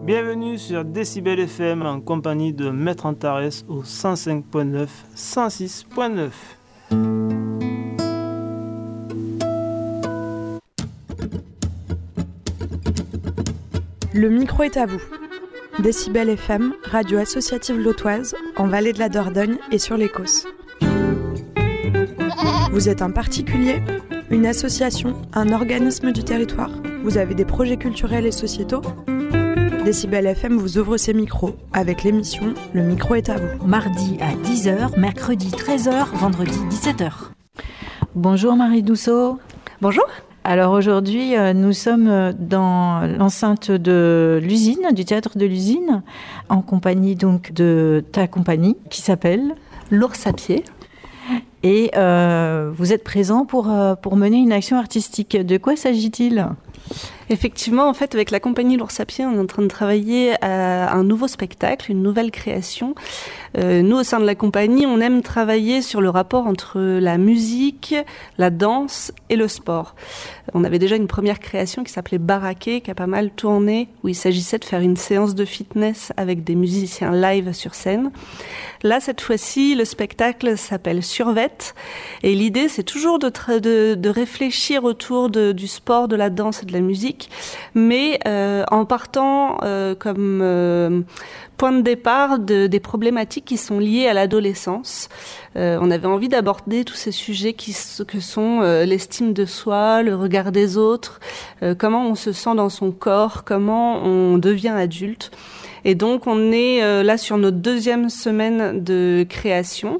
Bienvenue sur Décibel FM en compagnie de Maître Antares au 105.9, 106.9. Le micro est à vous. Décibel FM, radio associative lotoise, en Vallée de la Dordogne et sur l'Écosse. Vous êtes un particulier, une association, un organisme du territoire. Vous avez des projets culturels et sociétaux. Décibel FM vous ouvre ses micros avec l'émission Le micro est à vous. Mardi à 10h, mercredi 13h, vendredi 17h. Bonjour Marie Dousseau. Bonjour. Alors aujourd'hui, nous sommes dans l'enceinte de l'usine, du théâtre de l'usine, en compagnie donc de ta compagnie qui s'appelle L'Ours à pied. Et vous êtes présent pour mener une action artistique. De quoi s'agit-il ? Effectivement, en fait, avec la compagnie L'Ours à pied, on est en train de travailler à un nouveau spectacle, une nouvelle création. Nous, au sein de la compagnie, on aime travailler sur le rapport entre la musique, la danse et le sport. On avait déjà une première création qui s'appelait Baraqué, qui a pas mal tourné, où il s'agissait de faire une séance de fitness avec des musiciens live sur scène. Là, cette fois-ci, le spectacle s'appelle Survette. Et l'idée, c'est toujours de réfléchir autour du sport, de la danse et de la musique, mais en partant comme point de départ des problématiques qui sont liées à l'adolescence. On avait envie d'aborder tous ces sujets que sont l'estime de soi, le regard des autres, comment on se sent dans son corps, comment on devient adulte. Et donc, on est là sur notre deuxième semaine de création,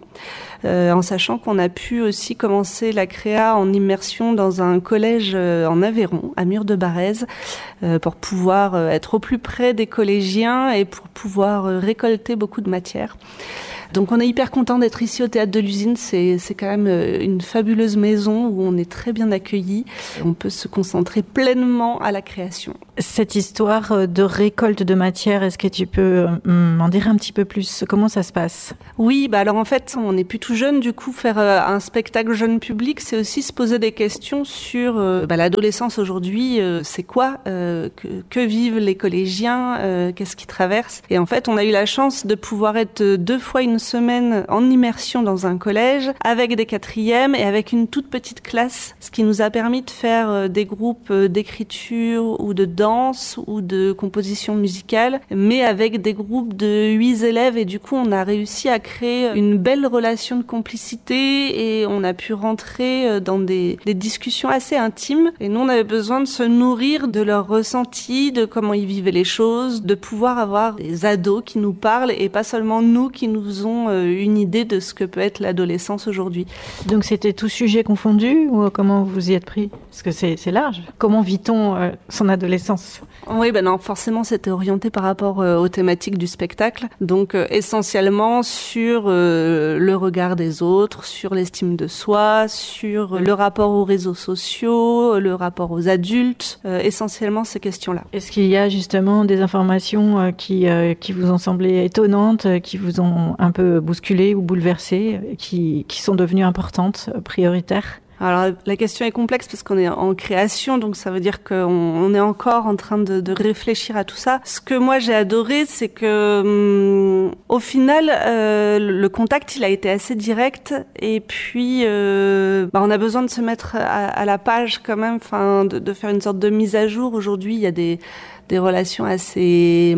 en sachant qu'on a pu aussi commencer la créa en immersion dans un collège en Aveyron, à Mur-de-Barèze, pour pouvoir être au plus près des collégiens et pour pouvoir récolter beaucoup de matière. Donc on est hyper content d'être ici au Théâtre de l'Usine, c'est quand même une fabuleuse maison où on est très bien accueillis. On peut se concentrer pleinement à la création. Cette histoire de récolte de matière, est-ce que tu peux m'en dire un petit peu plus ? Comment ça se passe ? Oui, alors en fait, on n'est plus tout jeune, du coup, faire un spectacle jeune public, c'est aussi se poser des questions sur l'adolescence aujourd'hui, c'est quoi, que vivent les collégiens, qu'est-ce qu'ils traversent. Et en fait, on a eu la chance de pouvoir être 2 fois une semaine en immersion dans un collège, avec des quatrièmes et avec une toute petite classe, ce qui nous a permis de faire des groupes d'écriture ou de danse ou de composition musicale, mais avec des groupes de 8 élèves, et du coup on a réussi à créer une belle relation de complicité et on a pu rentrer dans des discussions assez intimes, et nous on avait besoin de se nourrir de leurs ressentis, de comment ils vivaient les choses, de pouvoir avoir des ados qui nous parlent et pas seulement nous qui nous faisons une idée de ce que peut être l'adolescence aujourd'hui. Donc c'était tout sujet confondu, ou comment vous y êtes pris ? Parce que c'est large. Comment vit-on son adolescence ? Oui, non, forcément c'était orienté par rapport aux thématiques du spectacle. Donc essentiellement sur le regard des autres, sur l'estime de soi, sur le rapport aux réseaux sociaux, le rapport aux adultes, essentiellement ces questions-là. Est-ce qu'il y a justement des informations qui vous ont semblé étonnantes, qui vous ont un peu bousculé ou bouleversé, qui sont devenues importantes, prioritaires ? Alors la question est complexe parce qu'on est en création, donc ça veut dire qu'on est encore en train de réfléchir à tout ça. Ce que moi j'ai adoré, c'est que au final le contact il a été assez direct, et puis on a besoin de se mettre à la page quand même, de faire une sorte de mise à jour. Aujourd'hui il y a des relations assez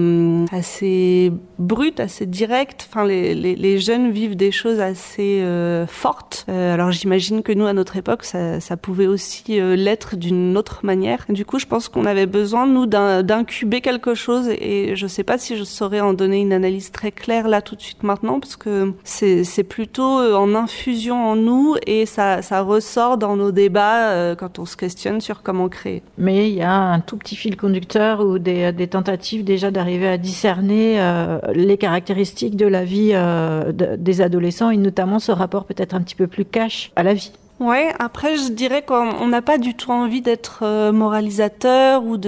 brutes, assez directes. Les jeunes vivent des choses assez fortes. Alors j'imagine que nous, à notre époque, ça pouvait aussi l'être d'une autre manière. Du coup, je pense qu'on avait besoin, nous, d'incuber quelque chose, et je sais pas si je saurais en donner une analyse très claire là tout de suite maintenant, parce que c'est plutôt en infusion en nous, et ça ressort dans nos débats quand on se questionne sur comment créer. Mais il y a un tout petit fil conducteur ou des tentatives déjà d'arriver à discerner les caractéristiques de la vie des adolescents, et notamment ce rapport peut-être un petit peu plus cash à la vie. Ouais, après je dirais qu'on n'a pas du tout envie d'être moralisateur ou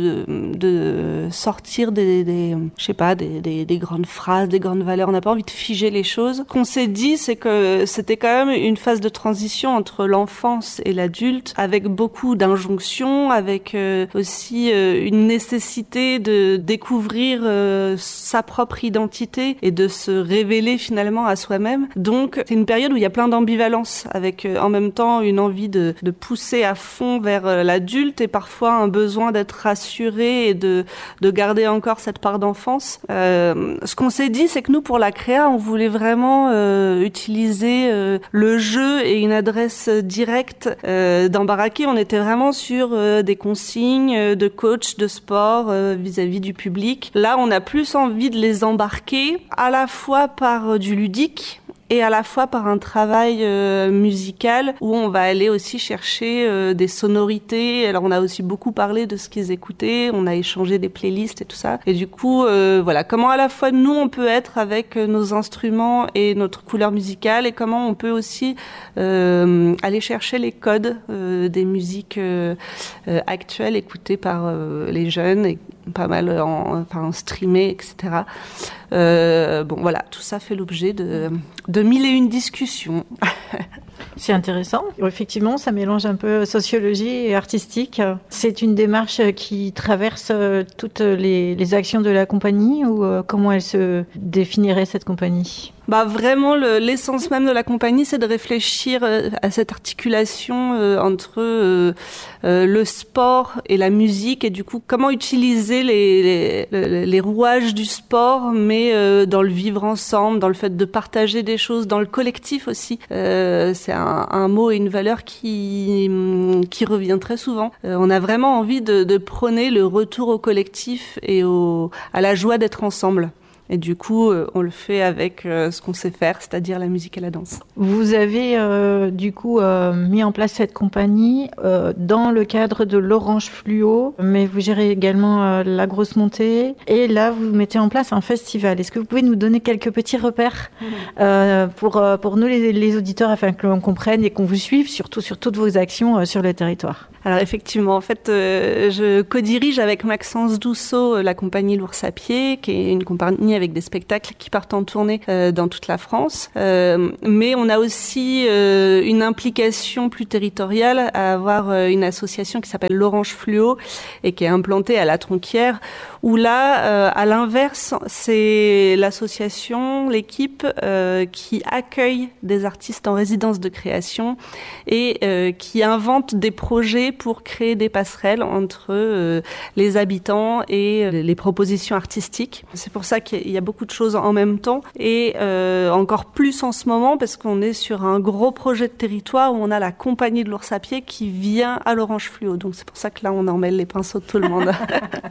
de sortir des grandes phrases, des grandes valeurs. On n'a pas envie de figer les choses. Ce qu'on s'est dit, c'est que c'était quand même une phase de transition entre l'enfance et l'adulte, avec beaucoup d'injonctions, avec aussi une nécessité de découvrir sa propre identité et de se révéler finalement à soi-même. Donc c'est une période où il y a plein d'ambivalence, avec en même temps une envie de pousser à fond vers l'adulte et parfois un besoin d'être rassuré et de garder encore cette part d'enfance. Ce qu'on s'est dit, c'est que nous, pour la créa, on voulait vraiment utiliser le jeu et une adresse directe. Dans Baraqué, on était vraiment sur des consignes de coach de sport vis-à-vis du public. Là, on a plus envie de les embarquer à la fois par du ludique et à la fois par un travail musical où on va aller aussi chercher des sonorités. Alors on a aussi beaucoup parlé de ce qu'ils écoutaient, on a échangé des playlists et tout ça. Et du coup, voilà, comment à la fois nous on peut être avec nos instruments et notre couleur musicale, et comment on peut aussi aller chercher les codes des musiques actuelles écoutées par les jeunes et pas mal en streamé, etc. Bon voilà, tout ça fait l'objet de 1001 discussions. C'est intéressant. Effectivement, ça mélange un peu sociologie et artistique. C'est une démarche qui traverse toutes les actions de la compagnie, ou comment elle se définirait, cette compagnie ? Vraiment, l'essence même de la compagnie, c'est de réfléchir à cette articulation entre le sport et la musique, et du coup, comment utiliser les rouages du sport, mais dans le vivre ensemble, dans le fait de partager des choses, dans le collectif aussi. C'est un mot et une valeur qui revient très souvent. On a vraiment envie de prôner le retour au collectif et à la joie d'être ensemble. Et du coup, on le fait avec ce qu'on sait faire, c'est-à-dire la musique et la danse. Vous avez du coup mis en place cette compagnie dans le cadre de l'Orange Fluo, mais vous gérez également la Grosse Montée. Et là, vous mettez en place un festival. Est-ce que vous pouvez nous donner quelques petits repères pour nous, les auditeurs, afin que l'on comprenne et qu'on vous suive, surtout sur toutes vos actions sur le territoire ? Alors effectivement, en fait, je co-dirige avec Maxence Dousseau la compagnie L'Ours à Pied, qui est une compagnie avec des spectacles qui partent en tournée dans toute la France. Mais on a aussi une implication plus territoriale à avoir une association qui s'appelle l'Orange Fluo et qui est implantée à La Tronquière, où là, à l'inverse, c'est l'association, l'équipe qui accueille des artistes en résidence de création et qui invente des projets pour créer des passerelles entre les habitants et les propositions artistiques. C'est pour ça qu'il y a beaucoup de choses en même temps, et encore plus en ce moment parce qu'on est sur un gros projet de territoire où on a la compagnie de l'Ours à Pied qui vient à l'Orange Fluo. Donc c'est pour ça que là on emmêle les pinceaux de tout le monde.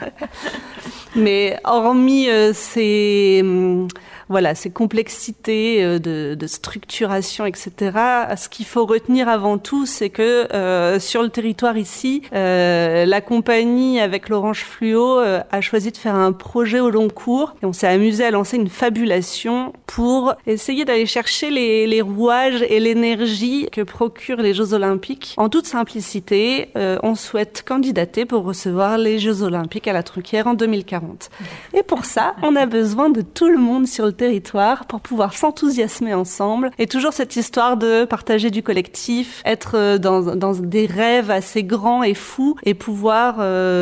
Mais hormis ces complexités de structuration, etc., ce qu'il faut retenir avant tout, c'est que sur le territoire ici, la compagnie avec l'Orange Fluo a choisi de faire un projet au long cours, et on s'est amusé à lancer une fabulation pour essayer d'aller chercher les rouages et l'énergie que procurent les Jeux Olympiques. En toute simplicité, on souhaite candidater pour recevoir les Jeux Olympiques à La Tronquière en 2040. Et pour ça, on a besoin de tout le monde sur le territoire pour pouvoir s'enthousiasmer ensemble. Et toujours cette histoire de partager du collectif, être dans des rêves assez grands et fous, et pouvoir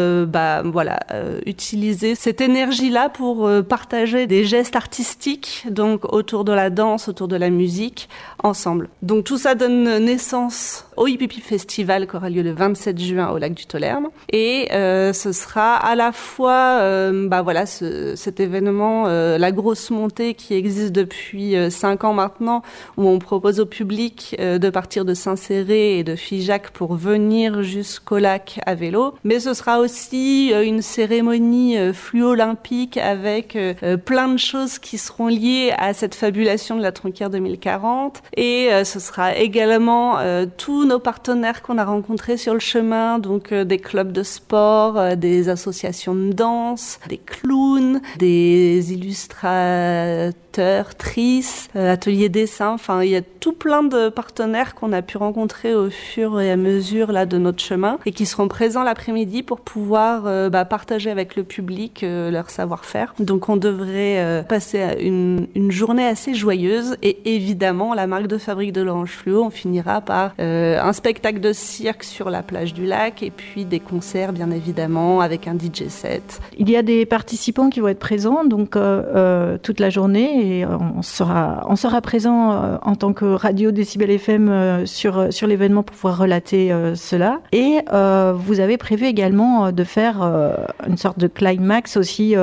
utiliser cette énergie-là pour partager des gestes artistiques, donc autour de la danse, autour de la musique, ensemble. Donc tout ça donne naissance au Hip Hip Festival qui aura lieu le 27 juin au Lac du Tolerne. Et ce sera à la fois cet événement, la Grosse Montée, qui existe depuis 5 ans maintenant, où on propose au public de partir de Saint-Céré et de Figeac pour venir jusqu'au lac à vélo. Mais ce sera aussi une cérémonie fluo-olympique avec plein de choses qui seront liées à cette fabulation de La Tronquière 2040. Et ce sera également tous nos partenaires qu'on a rencontrés sur le chemin, donc des clubs de sport, des associations de danse, des clowns, des illustrateurs Trice, Atelier Dessin. Enfin, il y a tout plein de partenaires qu'on a pu rencontrer au fur et à mesure là de notre chemin et qui seront présents l'après-midi pour pouvoir partager avec le public leur savoir-faire. Donc on devrait passer une journée assez joyeuse et évidemment la marque de fabrique de l'Orange Fluo, on finira par un spectacle de cirque sur la plage du lac et puis des concerts bien évidemment avec un DJ set. Il y a des participants qui vont être présents donc toute la journée et on sera présent en tant que radio Décibel FM sur l'événement pour pouvoir relater cela et vous avez prévu également de faire une sorte de climax aussi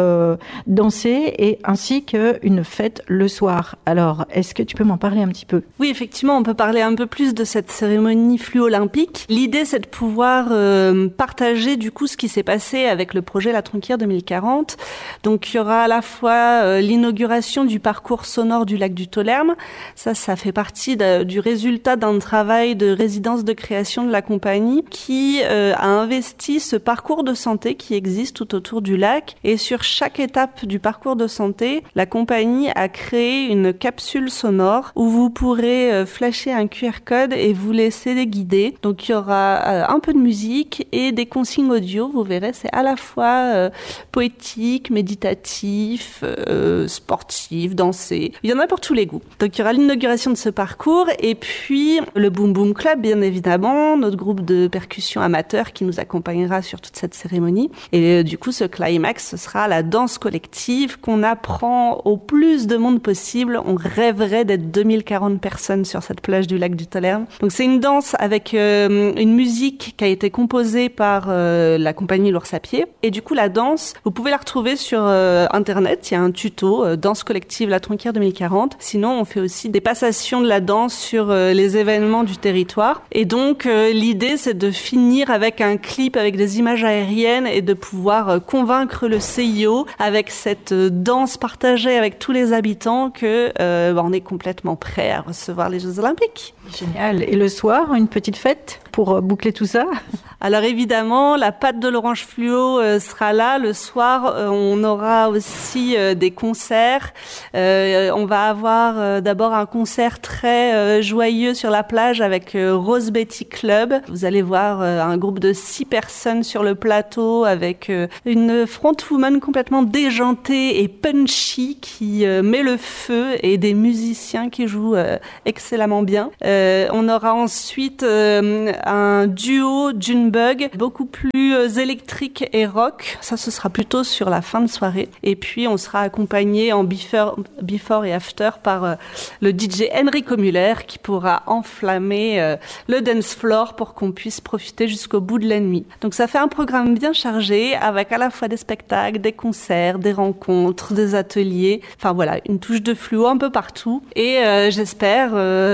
danser et ainsi qu'une fête le soir. Alors, est-ce que tu peux m'en parler un petit peu ? Oui, effectivement, on peut parler un peu plus de cette cérémonie fluo olympique. L'idée, c'est de pouvoir partager du coup ce qui s'est passé avec le projet La Tronquière 2040. Donc, il y aura à la fois l'inauguration du parcours sonore du lac du Tolherme. Ça fait partie du résultat d'un travail de résidence de création de la compagnie qui a investi ce parcours de santé qui existe tout autour du lac. Et sur chaque étape du parcours de santé, la compagnie a créé une capsule sonore où vous pourrez flasher un QR code et vous laisser guider. Donc il y aura un peu de musique et des consignes audio. Vous verrez, c'est à la fois poétique, méditatif, sportif, dansé. Il y en a pour tous les goûts. Donc il y aura l'inauguration de ce parcours et puis le Boom Boom Club, bien évidemment, notre groupe de percussion amateur qui nous accompagnera sur toute cette cérémonie. Et du coup, ce climax, ce sera la danse collective qu'on apprend au plus de monde possible. On rêverait d'être 2040 personnes sur cette plage du lac du Tolherme. Donc c'est une danse avec une musique qui a été composée par la compagnie L'Ours à Pied. Et du coup, la danse, vous pouvez la retrouver sur Internet. Il y a un tuto, danse collective La Tronquière 2040. Sinon, on fait aussi des passations de la danse sur les événements du territoire. Et donc, l'idée, c'est de finir avec un clip avec des images aériennes et de pouvoir convaincre le CIO avec cette danse partagée avec tous les habitants que on est complètement prêt à recevoir les Jeux Olympiques. Génial. Et le soir, une petite fête pour boucler tout ça ? Alors évidemment, la patte de l'Orange Fluo sera là. Le soir, on aura aussi des concerts. On va avoir d'abord un concert très joyeux sur la plage avec Rose Betty Club. Vous allez voir un groupe de 6 personnes sur le plateau avec une frontwoman complètement déjantée et punchy qui met le feu et des musiciens qui jouent excellemment bien. On aura ensuite un duo Junebug, beaucoup plus électrique et rock. Ça, ce sera plutôt sur la fin de soirée. Et puis, on sera accompagné en before et after par le DJ Enrico Müller qui pourra enflammer le dance floor pour qu'on puisse profiter jusqu'au bout de la nuit. Donc, ça fait un programme bien chargé avec à la fois des spectacles, des concerts, des rencontres, des ateliers. Enfin, voilà, une touche de fluo un peu partout. Et j'espère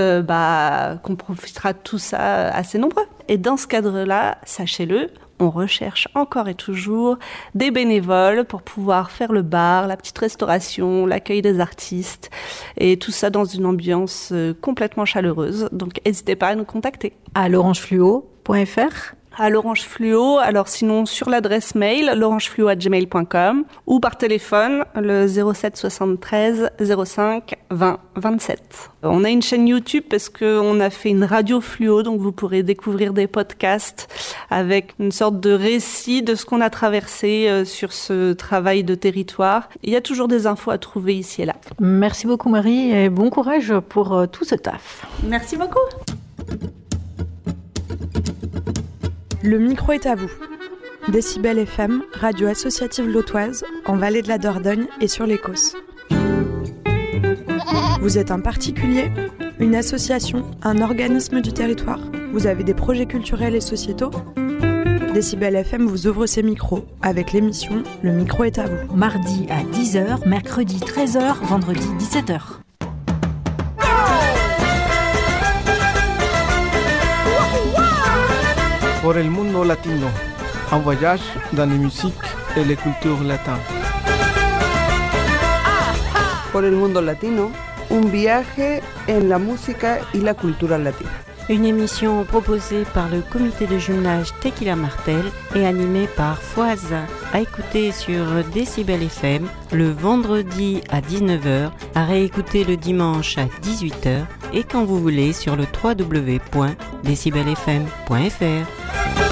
qu'on profitera de tout ça assez nombreux. Et dans ce cadre-là, sachez-le, on recherche encore et toujours des bénévoles pour pouvoir faire le bar, la petite restauration, l'accueil des artistes et tout ça dans une ambiance complètement chaleureuse. Donc n'hésitez pas à nous contacter. À l'orangefluo.fr à l'Orange Fluo, alors sinon sur l'adresse mail l'orangefluo@gmail.com ou par téléphone le 07 73 05 20 27. On a une chaîne YouTube parce qu'on a fait une radio fluo, donc vous pourrez découvrir des podcasts avec une sorte de récit de ce qu'on a traversé sur ce travail de territoire. Il y a toujours des infos à trouver ici et là. Merci beaucoup Marie et bon courage pour tout ce taf. Merci beaucoup. Le micro est à vous. Décibel FM, radio associative lotoise, en Vallée de la Dordogne et sur l'Écosse. Vous êtes un particulier, une association, un organisme du territoire. Vous avez des projets culturels et sociétaux ? Décibel FM vous ouvre ses micros avec l'émission Le micro est à vous. Mardi à 10h, mercredi 13h, vendredi 17h. Por el mundo latino, un voyage dans les musiques et les cultures latines. Por el mundo latino, un viaje en la música y la cultura latina. Une émission proposée par le comité de jumelage Tequila Martel et animée par Foise, à écouter sur Décibel FM le vendredi à 19h, à réécouter le dimanche à 18h et quand vous voulez sur le www.decibelfm.fr.